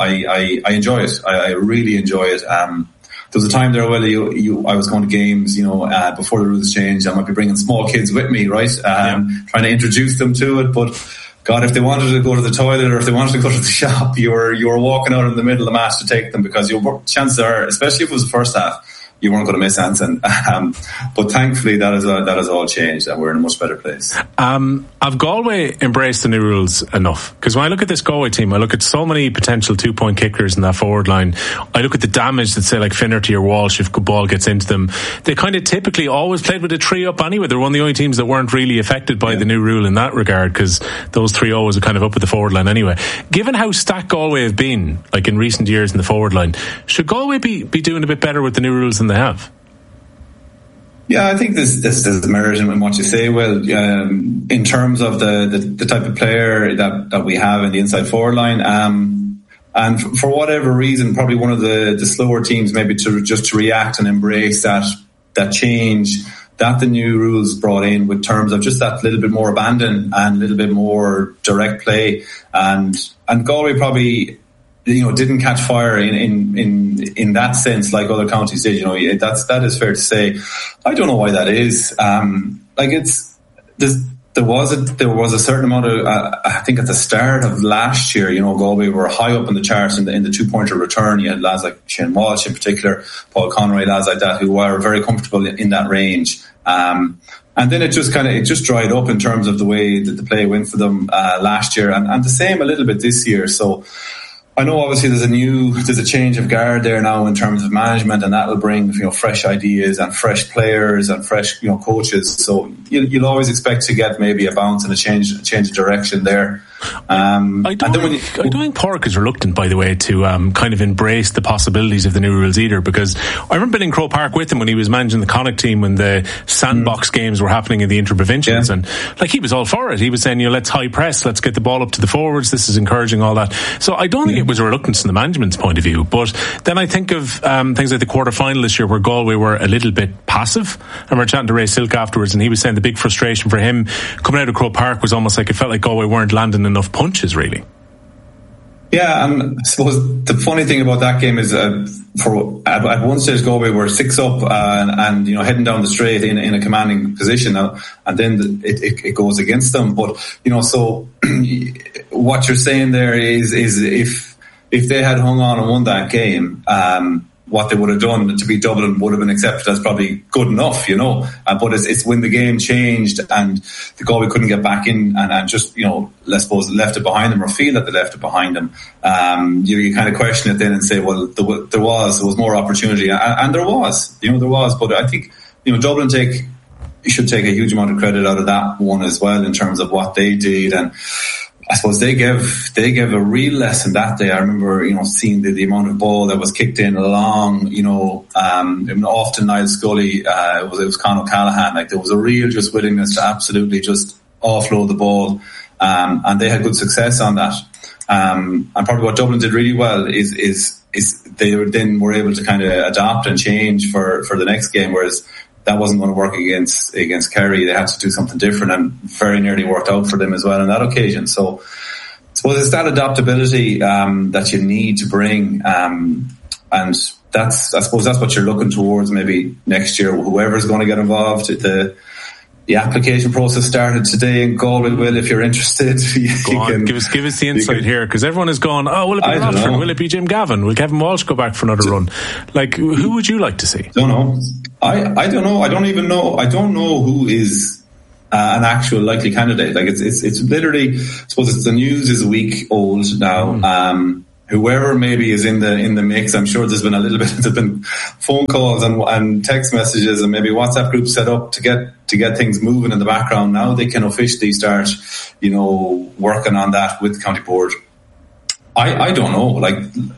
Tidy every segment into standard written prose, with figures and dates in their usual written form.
I enjoy it. I really enjoy it. There was a time there, I was going to games, before the rules changed. I might be bringing small kids with me, right? Trying to introduce them to it. But God, if they wanted to go to the toilet or if they wanted to go to the shop, you were walking out in the middle of the match to take them, because chances are, especially if it was the first half, you weren't going to miss anything. But thankfully that has all changed and we're in a much better place. Have Galway embraced the new rules enough? Because when I look at this Galway team, I look at so many potential 2-point kickers in that forward line. I look at the damage that, say, like Finnerty or Walsh, if the ball gets into them. They kind of typically always played with a 3 up anyway. They're one of the only teams that weren't really affected by the new rule in that regard, because those 3 always are kind of up at the forward line anyway. Given how stacked Galway have been, like in recent years in the forward line, should Galway be doing a bit better with the new rules than they have? Yeah, I think there's merit in what you say. Well, in terms of the type of player that we have in the inside forward line, and for whatever reason, probably one of the slower teams maybe to react and embrace that change that the new rules brought in, with terms of just that little bit more abandon and a little bit more direct play, and Galway probably, didn't catch fire in that sense like other counties did. That is fair to say. I don't know why that is. There was a certain amount of, I think at the start of last year, Galway were high up in the charts in the 2-pointer return. You had lads like Shane Walsh in particular, Paul Conroy, lads like that, who were very comfortable in that range. And then it just dried up in terms of the way that the play went for them last year, and the same a little bit this year. So I know obviously there's a change of guard there now in terms of management, and that will bring fresh ideas and fresh players and fresh coaches. So you'll always expect to get maybe a bounce and a change of direction there. I don't think Pádraig is reluctant, by the way, to kind of embrace the possibilities of the new rules either, because I remember being in Croke Park with him when he was managing the Connacht team when the sandbox games were happening in the interprovincials, and he was all for it. He was saying, let's high press, let's get the ball up to the forwards, this is encouraging all that. So I don't think it was a reluctance from the management's point of view. But then I think of things like the quarter-final this year where Galway were a little bit passive, and we're chatting to Ray Silk afterwards, and he was saying the big frustration for him coming out of Croke Park was almost like it felt like Galway weren't landing enough punches, really. Yeah, and I suppose the funny thing about that game is at one stage Galway were 6 up and heading down the straight in a commanding position now, and then it goes against them. But so what you're saying there is if they had hung on and won that game, what they would have done to beat Dublin would have been accepted as probably good enough, but it's when the game changed and the Galway couldn't get back in and just, let's suppose left it behind them, or feel that they left it behind them. You kind of question it then and say, well, there was more opportunity, and there was, but I think, Dublin should take a huge amount of credit out of that one as well in terms of what they did. And I suppose they gave a real lesson that day. I remember, seeing the amount of ball that was kicked in along, often Niall Scully, it was Conor O'Callaghan. Like, there was a real just willingness to absolutely just offload the ball. And they had good success on that. And probably what Dublin did really well is they were able to kind of adapt and change for the next game, whereas that wasn't going to work against Kerry. They had to do something different, and very nearly worked out for them as well on that occasion. So I suppose it's that adaptability that you need to bring, and I suppose that's what you're looking towards maybe next year. Whoever's going to get involved, the application process started today in Galway. Will, if you're interested, give us the insight here, because everyone is going, will it be Ralphon? Will it be Jim Gavin? Will Kevin Walsh go back for another run? Like, who would you like to see? Don't know. I don't know. I don't even know. I don't know who is an actual likely candidate. Like, it's literally, I suppose the news is a week old now. Whoever maybe is in the mix, I'm sure there's been phone calls and text messages and maybe WhatsApp groups set up to get things moving in the background. Now they can officially start, working on that with the county board. I don't know. Like,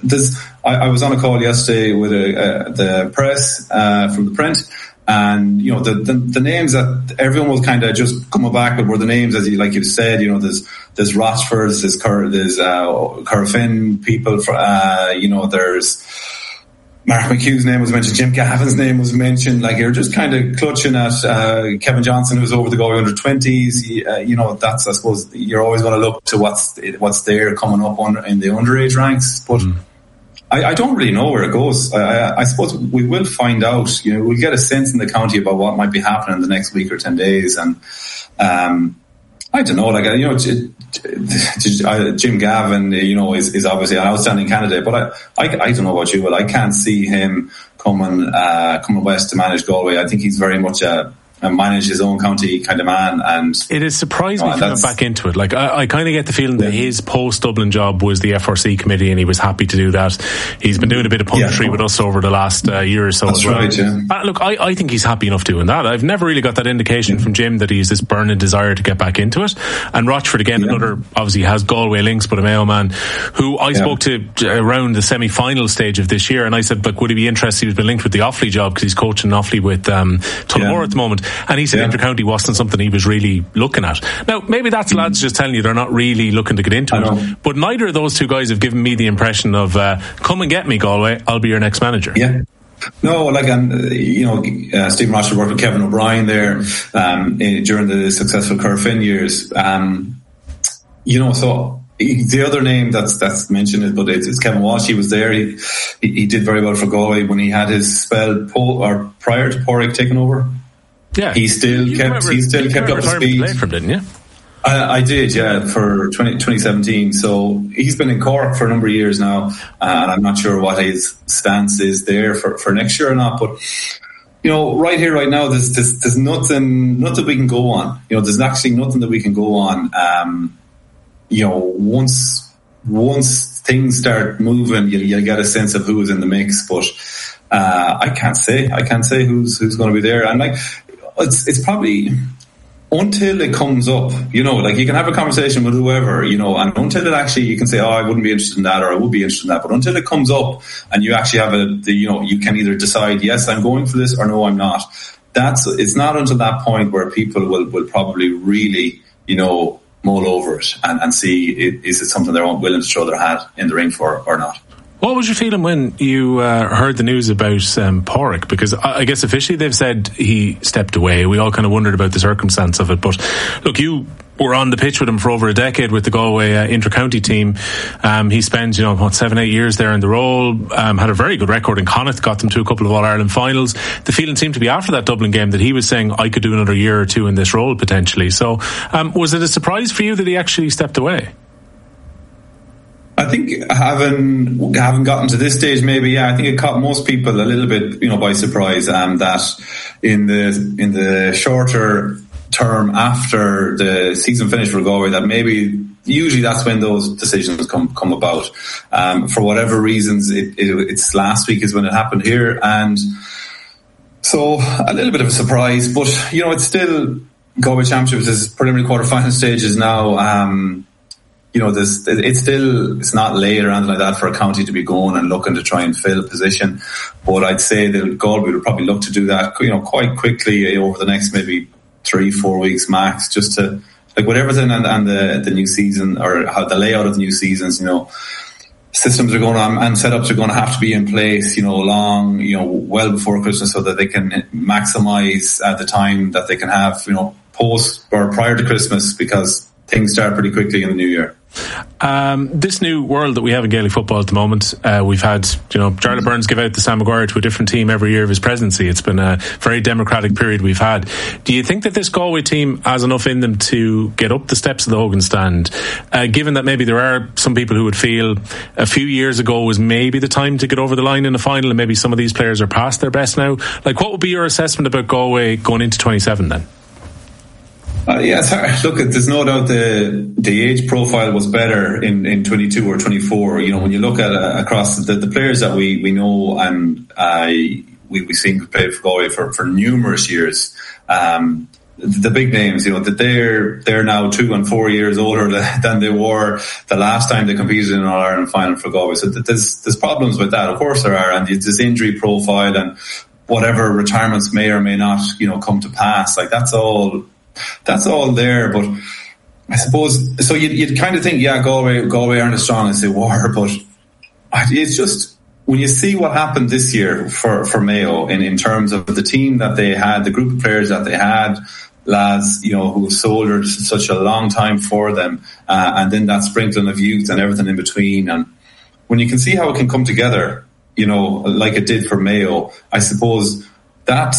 I was on a call yesterday with the press from the print, and the names that everyone was kind of just coming back with were the names, as you said. There's Rochfords, there's Corofin people. There's Mark McHugh's name was mentioned, Jim Gavin's name was mentioned. Like, you're just kind of clutching at Kevin Johnson, who's over the Galway under 20s. That's, I suppose, you're always going to look to what's there coming up in the underage ranks. But I don't really know where it goes. I suppose we will find out. We'll get a sense in the county about what might be happening in the next week or 10 days. And I don't know, Jim Gavin, is obviously an outstanding candidate, but I don't know about you, but I can't see him coming west to manage Galway. I think he's very much a manage his own county kind of man, and it has surprised me coming back into it. Like, I kind of get the feeling that his post-Dublin job was the FRC committee, and he was happy to do that. He's been doing a bit of punditry with us over the last year or so. That's right, yeah. Look, I think he's happy enough doing that. I've never really got that indication from Jim that he's this burning desire to get back into it. And Rochford, again, another, obviously has Galway links, but a Mayo man who I spoke to around the semi-final stage of this year, and I said, look, would he be interested? He's been linked with the Offaly job because he's coaching Offaly with Tullamore at the moment. And he said intercounty wasn't something he was really looking at. Now, maybe that's lads just telling you they're not really looking to get into it. But neither of those two guys have given me the impression of, come and get me, Galway, I'll be your next manager. Yeah. No, like, Stephen Rochford worked with Kevin O'Brien there during the successful Kerfin years. So the other name that's mentioned, but it's Kevin Walsh. He was there. He did very well for Galway when he had his spell prior to Porrick taking over. Yeah, he still kept up the speed. From, didn't you? I did, yeah, for 2017. So he's been in Cork for a number of years now, and I'm not sure what his stance is there for next year or not. But right here, right now, there's nothing we can go on. There's actually nothing that we can go on. Once things start moving, you'll get a sense of who is in the mix. But I can't say who's going to be there. And like, it's probably until it comes up, like you can have a conversation with whoever, and until it actually, you can say, I wouldn't be interested in that, or I would be interested in that. But until it comes up and you actually have you can either decide, yes, I'm going for this, or no, I'm not. It's not until that point where people will probably really, mull over it and see, is it something they're willing to throw their hat in the ring for or not. What was your feeling when you heard the news about Porrick? Because I guess officially they've said he stepped away. We all kind of wondered about the circumstance of it. But look, you were on the pitch with him for over a decade with the Galway inter-county team. He spent, 7-8 years there in the role. Had a very good record in Connacht, got them to a couple of All-Ireland finals. The feeling seemed to be after that Dublin game that he was saying, I could do another year or two in this role potentially. So was it a surprise for you that he actually stepped away? I think having gotten to this stage, maybe, I think it caught most people a little bit, by surprise. That in the shorter term after the season finished for Galway, that maybe usually that's when those decisions come about. For whatever reasons, it's last week is when it happened here, and so a little bit of a surprise. But it's still Galway Championships is preliminary quarter-final stages now. It's not late or anything like that for a county to be going and looking to try and fill a position. But I'd say that Galway will probably look to do that, quite quickly over the next maybe 3-4 weeks max, just to, like, with everything and the new season, or how the layout of the new seasons, systems are going on and setups are going to have to be in place, well before Christmas, so that they can maximise the time that they can have, post or prior to Christmas, because things start pretty quickly in the new year. This new world that we have in Gaelic football at the moment, we've had, Jarlath Burns give out the Sam Maguire to a different team every year of his presidency. It's been a very democratic period we've had. Do you think that this Galway team has enough in them to get up the steps of the Hogan stand, given that maybe there are some people who would feel a few years ago was maybe the time to get over the line in the final, and maybe some of these players are past their best now? Like, what would be your assessment about Galway going into 27 then? Yes, look, there's no doubt the age profile was better in 22 or 24. When you look at across the players that we know and we've seen play for Galway for numerous years, the big names, that they're now 2 and 4 years older than they were the last time they competed in an All-Ireland final for Galway. So there's problems with that. Of course there are, and this injury profile and whatever retirements may or may not, come to pass. Like, that's all there, but I suppose so. You'd kind of think, Galway aren't as strong as they were, but it's just when you see what happened this year for Mayo in terms of the team that they had, the group of players that they had, lads, who soldiered such a long time for them, and then that sprinkling of youth and everything in between, and when you can see how it can come together, like it did for Mayo, I suppose that.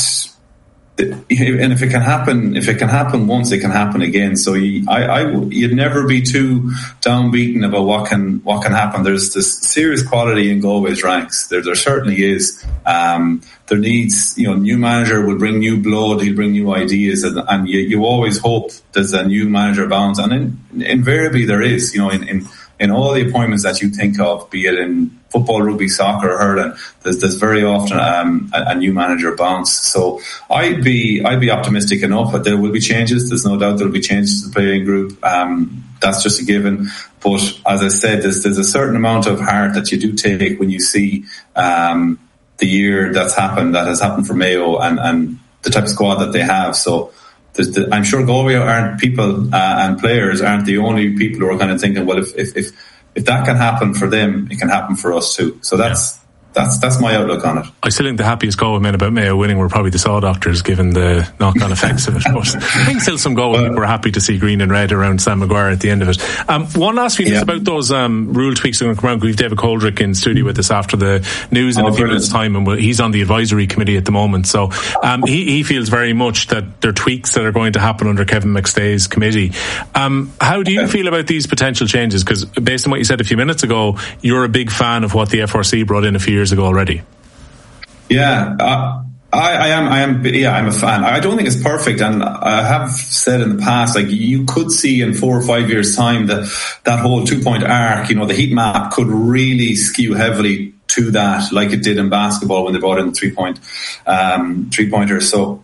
And if it can happen once, it can happen again. So you'd never be too downbeaten about what can happen. There's this serious quality in Galway's ranks. There certainly is. There needs, new manager will bring new blood. He'll bring new ideas, and you always hope there's a new manager bounce. And invariably there is. In all the appointments that you think of, be it in football, rugby, soccer, or hurling, there's very often a new manager bounce. So I'd be optimistic enough that there will be changes. There's no doubt there will be changes to the playing group. That's just a given. But as I said, there's a certain amount of heart that you do take when you see the year that has happened for Mayo and the type of squad that they have. So I'm sure Galway people and players aren't the only people who are kind of thinking, well, if that can happen for them, it can happen for us too. So that's my outlook on it. I still think the happiest Galway men about Mayo winning were probably the Saw Doctors, given the knock-on effects of it. But I think still some Galway people were happy to see green and red around Sam Maguire at the end of it. One last thing just about those rule tweaks that are going to come around. We've David Coldrick in studio with us after the news in a few minutes' time, and he's on the advisory committee at the moment. So he feels very much that there are tweaks that are going to happen under Kevin McStay's committee. How do you feel about these potential changes? Because based on what you said a few minutes ago, you're a big fan of what the FRC brought in a few years ago already. Yeah, I am. Yeah, I'm a fan. I don't think it's perfect, and I have said in the past, like, you could see in 4 or 5 years' time that whole 2-point arc, the heat map could really skew heavily to that, like it did in basketball when they brought in the 3-pointers. So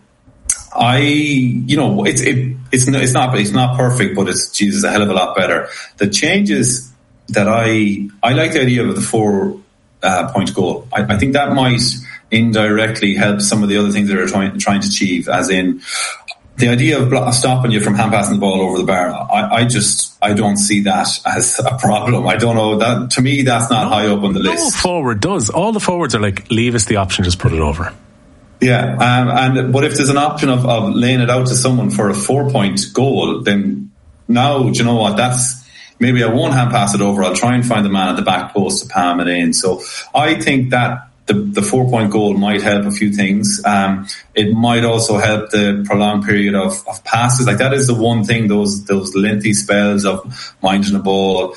it's not perfect, but it's a hell of a lot better. The changes that I like the idea of the 4-point goal. I think that might indirectly help some of the other things that are trying to achieve, as in the idea of stopping you from hand passing the ball over the bar. I don't see that as a problem. I don't know, that to me that's not high up on the list. No forward does. All the forwards are like, leave us the option, just put it over. Yeah, but if there's an option of laying it out to someone for a 4-point goal, then now, do you know what, that's maybe I won't hand pass it over. I'll try and find the man at the back post to palm it in. So I think that the 4-point goal might help a few things. It might also help the prolonged period of passes. Like, that is the one thing, those lengthy spells of minding the ball.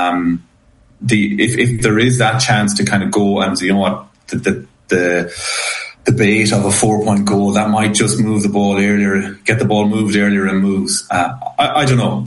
If there is that chance to kind of go and, the bait of a 4-point goal, that might just move the ball earlier, get the ball moved earlier and moves. I don't know.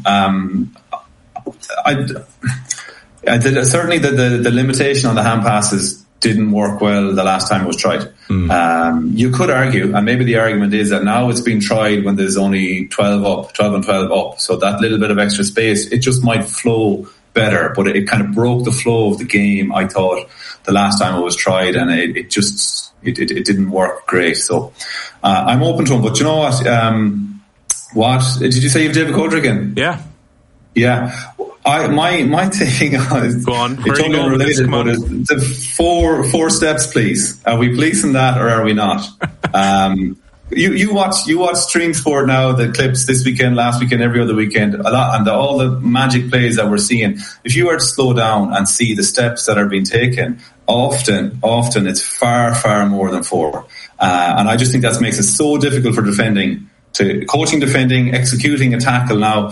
Certainly the limitation on the hand passes didn't work well the last time it was tried. You could argue, and maybe the argument is that now it's been tried when there's only 12 and 12 up, so that little bit of extra space, it just might flow better, but it kind of broke the flow of the game, I thought, the last time it was tried, and it didn't work great. So I'm open to them, but you know what did you say you have David Coldrick in? Yeah. My thing is, go on. It's totally unrelated, but the four steps, please. Are we policing that, or are we not? You watch Stream Sport now, the clips this weekend, last weekend, every other weekend, a lot, and all the magic plays that we're seeing. If you were to slow down and see the steps that are being taken, often it's far, far more than 4. And I just think that makes it so difficult for defending, executing a tackle. Now,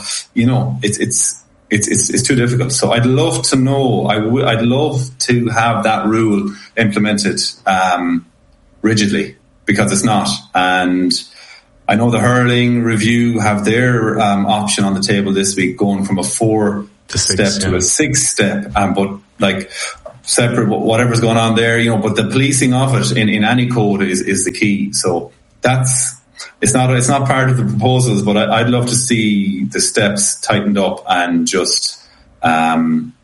it's too difficult. So I'd love to know. I'd love to have that rule implemented rigidly, because it's not. And I know the hurling review have their option on the table this week, going from a 4-step to a 6-step, but like separate whatever's going on there, but the policing of it in any code is the key. So it's not part of the proposals, but I'd love to see the steps tightened up and just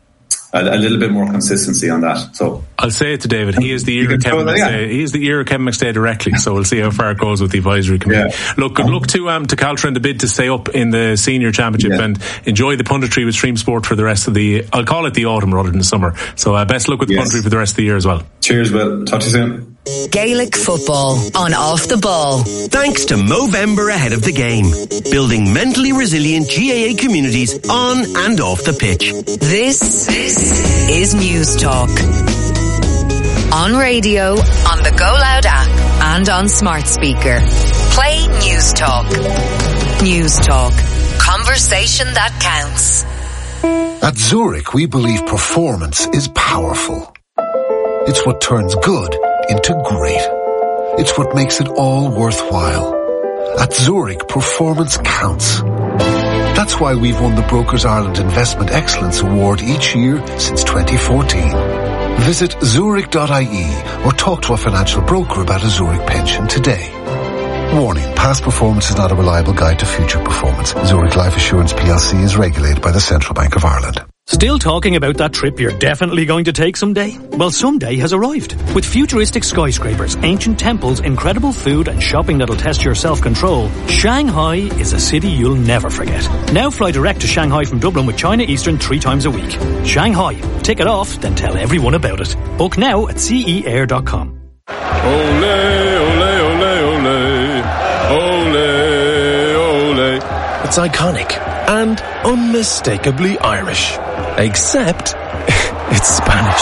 a little bit more consistency on that. So I'll say it to David. He is the ear of Kevin McStay. He is the ear of Kevin McStay directly. So we'll see how far it goes with the advisory committee. Yeah. Look, good luck to Caltra in the bid to stay up in the senior championship and enjoy the punditry with Stream Sport for the rest of I'll call it the autumn rather than the summer. So best luck with the punditry for the rest of the year as well. Cheers, Will. Talk to you soon. Gaelic football on Off the Ball. Thanks to Movember ahead of the game. Building mentally resilient GAA communities on and off the pitch. This is News Talk. On radio, on the Go Loud app, and on smart speaker. Play News Talk. News Talk. Conversation that counts. At Zurich, we believe performance is powerful. It's what turns good into great. It's what makes it all worthwhile. At Zurich, performance counts. That's why we've won the Brokers Ireland Investment Excellence Award each year since 2014. Visit zurich.ie or talk to a financial broker about a Zurich pension today. Warning, past performance is not a reliable guide to future performance. Zurich Life Assurance plc is regulated by the Central Bank of Ireland. Still talking about that trip you're definitely going to take someday? Well, someday has arrived. With futuristic skyscrapers, ancient temples, incredible food and shopping that'll test your self-control, Shanghai is a city you'll never forget. Now fly direct to Shanghai from Dublin with China Eastern 3 times a week. Shanghai. Tick it off, then tell everyone about it. Book now at ceair.com. Ole, ole, ole, ole. Ole, ole. It's iconic and unmistakably Irish. Except, it's Spanish.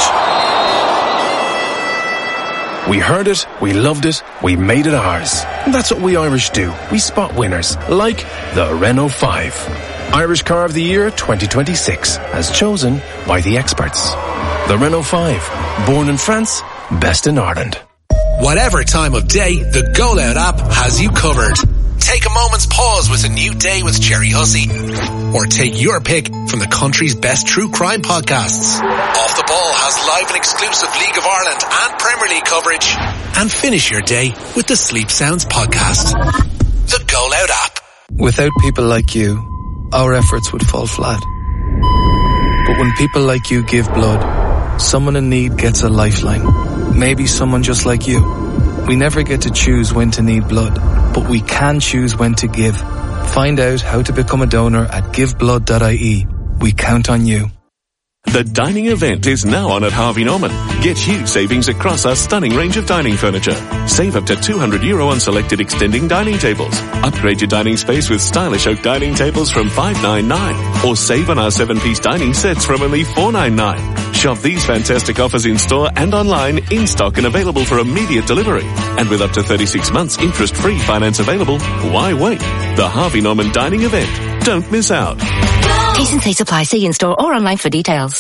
We heard it, we loved it, we made it ours. And that's what we Irish do. We spot winners, like the Renault 5. Irish Car of the Year 2026, as chosen by the experts. The Renault 5, born in France, best in Ireland. Whatever time of day, the Go Loud app has you covered. Take a moment's pause with a new day with Cherry Hussey. Or take your pick from the country's best true crime podcasts. Off the Ball has live and exclusive League of Ireland and Premier League coverage. And finish your day with the Sleep Sounds podcast. The Go Loud app. Without people like you, our efforts would fall flat. But when people like you give blood, someone in need gets a lifeline. Maybe someone just like you. We never get to choose when to need blood, but we can choose when to give. Find out how to become a donor at giveblood.ie. We count on you. The dining event is now on at Harvey Norman. Get huge savings across our stunning range of dining furniture. Save up to €200 on selected extending dining tables. Upgrade your dining space with stylish oak dining tables from $599. Or save on our 7-piece dining sets from only $499. Shop these fantastic offers in store and online, in stock and available for immediate delivery. And with up to 36 months interest-free finance available, why wait? The Harvey Norman dining event. Don't miss out. T&C supply. See in store or online for details.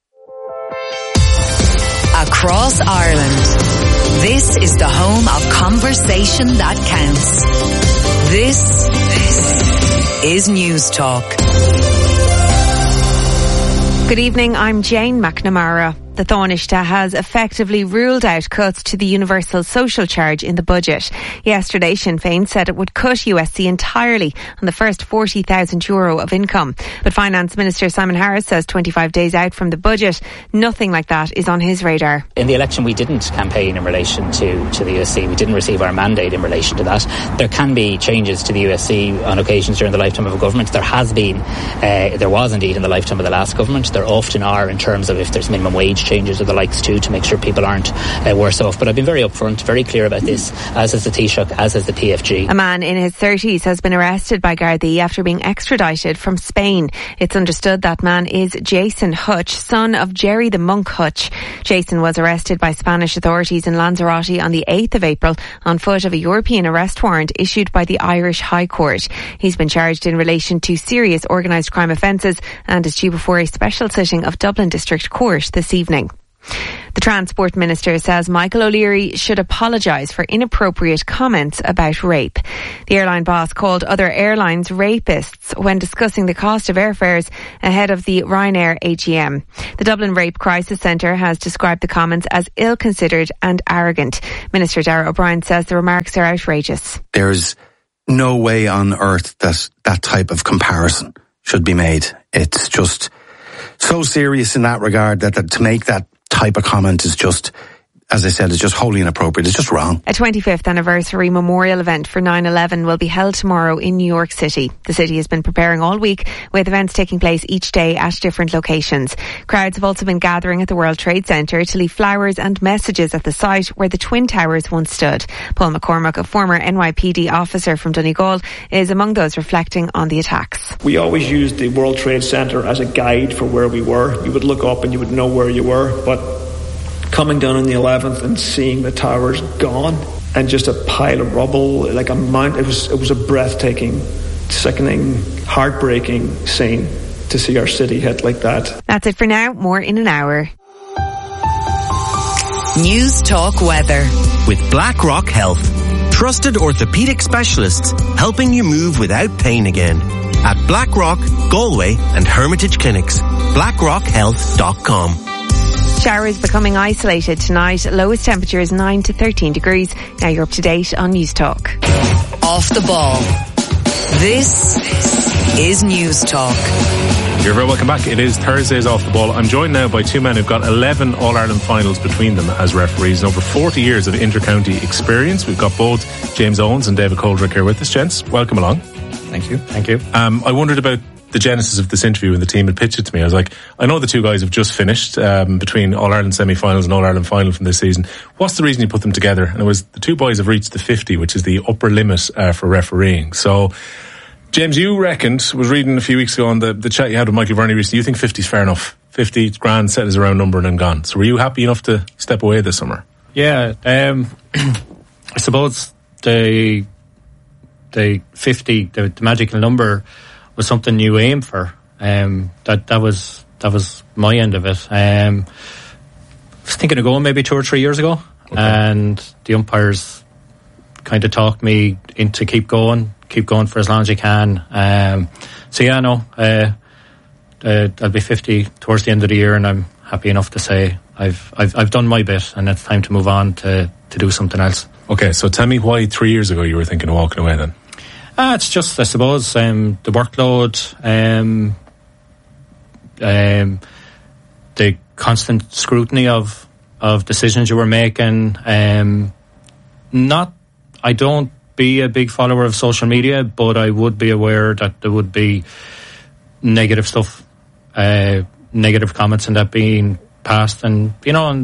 Across Ireland, this is the home of conversation that counts. This is News Talk. Good evening, I'm Jane McNamara. The Taoiseach has effectively ruled out cuts to the universal social charge in the budget. Yesterday, Sinn Féin said it would cut USC entirely on the first €40,000 of income. But Finance Minister Simon Harris says 25 days out from the budget, nothing like that is on his radar. In the election, we didn't campaign in relation to the USC. We didn't receive our mandate in relation to that. There can be changes to the USC on occasions during the lifetime of a government. There has been, there was indeed in the lifetime of the last government. There often are in terms of if there's minimum wage changes or the likes too, to make sure people aren't worse off. But I've been very upfront, very clear about this, as has the Taoiseach, as has the PFG. A man in his 30s has been arrested by Gardaí after being extradited from Spain. It's understood that man is Jason Hutch, son of Jerry the Monk Hutch. Jason was arrested by Spanish authorities in Lanzarote on the 8th of April on foot of a European arrest warrant issued by the Irish High Court. He's been charged in relation to serious organised crime offences and is due before a special sitting of Dublin District Court this evening. The Transport Minister says Michael O'Leary should apologise for inappropriate comments about rape. The airline boss called other airlines rapists when discussing the cost of airfares ahead of the Ryanair AGM. The Dublin Rape Crisis Centre has described the comments as ill-considered and arrogant. Minister Darragh O'Brien says the remarks are outrageous. There's no way on earth that that type of comparison should be made. It's just so serious in that regard that to make that type of comment is just, as I said, it's just wholly inappropriate. It's just wrong. A 25th anniversary memorial event for 9/11 will be held tomorrow in New York City. The city has been preparing all week, with events taking place each day at different locations. Crowds have also been gathering at the World Trade Center to leave flowers and messages at the site where the Twin Towers once stood. Paul McCormack, a former NYPD officer from Donegal, is among those reflecting on the attacks. We always used the World Trade Center as a guide for where we were. You would look up and you would know where you were, but coming down on the 11th and seeing the towers gone and just a pile of rubble, like a mount, it was a breathtaking, sickening, heartbreaking scene to see our city hit like that. That's it for now. More in an hour. News Talk Weather with BlackRock Health. Trusted orthopedic specialists helping you move without pain again. At BlackRock, Galway and Hermitage Clinics. BlackRockHealth.com. Showers becoming isolated tonight. Lowest temperature is 9 to 13 degrees. Now you're up to date on News Talk. Off the ball. This is News Talk. You're very welcome back. It is Thursday's Off the Ball. I'm joined now by two men who've got 11 All-Ireland finals between them as referees and over 40 years of inter-county experience. We've got both James Owens and David Coldrick here with us. Gents, welcome along. Thank you. Thank you. I wondered about the genesis of this interview when the team had pitched it to me. I was like, I know the two guys have just finished between All-Ireland semi-finals and All-Ireland final from this season. What's the reason you put them together? And it was the two boys have reached the 50, which is the upper limit for refereeing. So, James, you reckoned, was reading a few weeks ago on the chat you had with Michael Verney recently, you think 50 is fair enough. 50 grand, set as a round number and then gone. So were you happy enough to step away this summer? Yeah, I suppose the 50, the magical number, was something you aim for. That was my end of it. I was thinking of going maybe 2 or 3 years ago, and the umpires kind of talked me into keep going for as long as you can. So yeah, no, I'll be 50 towards the end of the year, and I'm happy enough to say I've done my bit, and it's time to move on to do something else. Okay, so tell me why 3 years ago you were thinking of walking away then? It's just, I suppose, the workload, the constant scrutiny of decisions you were making. I don't be a big follower of social media, but I would be aware that there would be negative stuff, negative comments and that being passed, and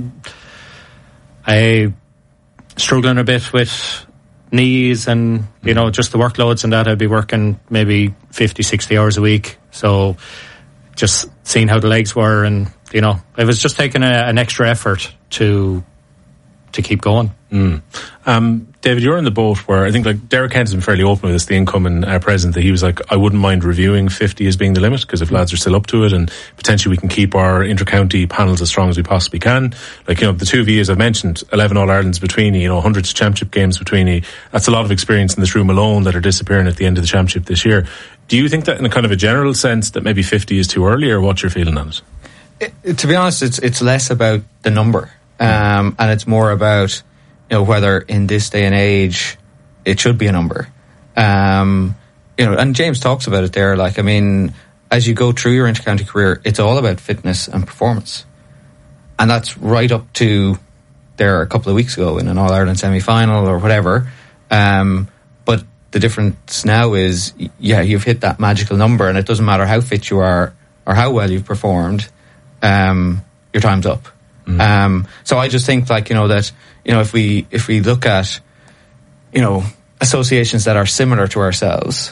I struggling a bit with knees and just the workloads and that. I'd be working maybe 50, 60 hours a week, so just seeing how the legs were, and it was just taking an extra effort to keep going. David, you're in the boat where I think like Derek Kent has been fairly open with this, the incoming president, that he was like, I wouldn't mind reviewing 50 as being the limit, because if lads are still up to it, and potentially we can keep our inter-county panels as strong as we possibly can. Like, the two of you, as I've mentioned, 11 All-Irelands between you, hundreds of championship games between you. That's a lot of experience in this room alone that are disappearing at the end of the championship this year. Do you think that in a kind of a general sense that maybe 50 is too early, or what's your feeling on it? To be honest, it's less about the number, and it's more about whether in this day and age it should be a number. And James talks about it there. Like, I mean, as you go through your inter-county career, it's all about fitness and performance, and that's right up to there a couple of weeks ago in an All-Ireland semi-final or whatever. But the difference now is, you've hit that magical number, and it doesn't matter how fit you are or how well you've performed. Your time's up. So I just think that if we look at associations that are similar to ourselves,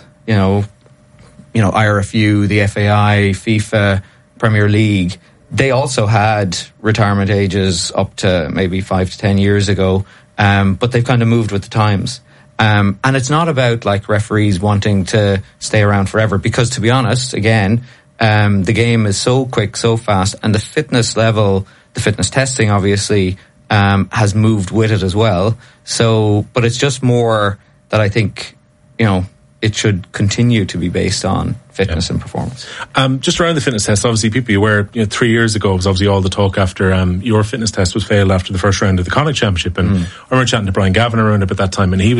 IRFU, the FAI, FIFA, Premier League, they also had retirement ages up to maybe 5 to 10 years ago, but they've kind of moved with the times. And it's not about like referees wanting to stay around forever, because to be honest, again, the game is so quick, so fast, and the fitness level, the fitness testing obviously has moved with it as well. So, but it's just more that I think, it should continue to be based on fitness and performance. Just around the fitness test, obviously people be aware, 3 years ago was obviously all the talk after your fitness test was failed after the first round of the Connacht Championship, and I remember chatting to Brian Gavin around it at that time, and he was